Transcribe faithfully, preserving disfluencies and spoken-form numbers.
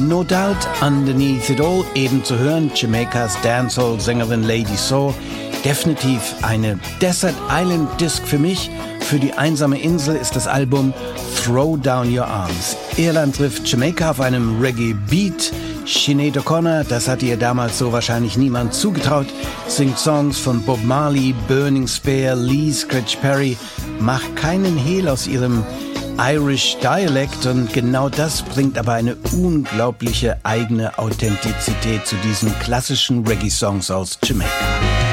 No Doubt, Underneath It All, eben zu hören, Jamaikas Dancehall-Sängerin Lady Saw. Definitiv eine Desert Island Disc für mich. Für die einsame Insel ist das Album Throw Down Your Arms. Irland trifft Jamaika auf einem Reggae-Beat. Sinead O'Connor, das hatte ihr damals so wahrscheinlich niemand zugetraut, singt Songs von Bob Marley, Burning Spear, Lee Scratch Perry, macht keinen Hehl aus ihrem Irish Dialect und genau das bringt aber eine unglaubliche eigene Authentizität zu diesen klassischen Reggae-Songs aus Jamaika.